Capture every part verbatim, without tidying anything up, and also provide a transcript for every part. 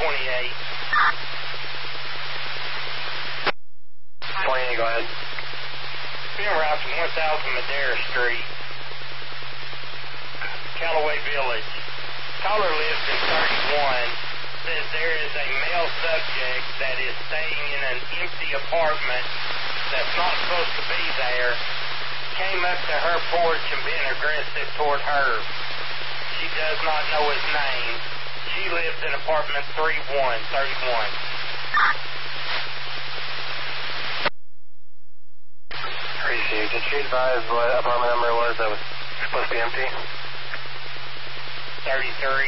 twenty-eight. twenty-eight, go ahead. Being route from one thousand Madera Street, Callaway Village. Caller lives in thirty-one. Says there is a male subject that is staying in an empty apartment that's not supposed to be there. Came up to her porch and been aggressive toward her. She does not know his name. She lives in apartment three one, thirty-one. Appreciate it. Did she advise what apartment number it was that was supposed to be empty? thirty-three.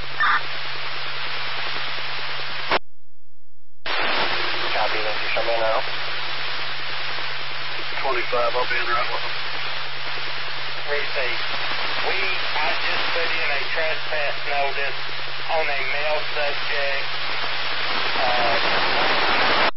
Copy, thank you. Show me now. twenty-five, I'll be in route with them. Receive. We, I just put in a trespass notice on a male subject. Uh,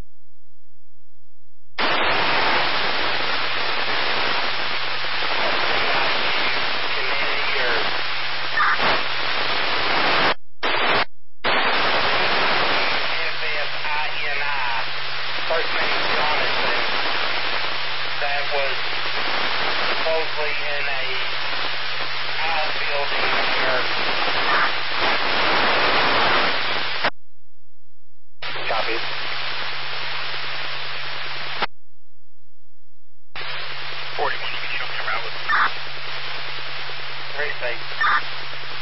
First name Jonathan, that was supposedly in a outbuilding here. Copy.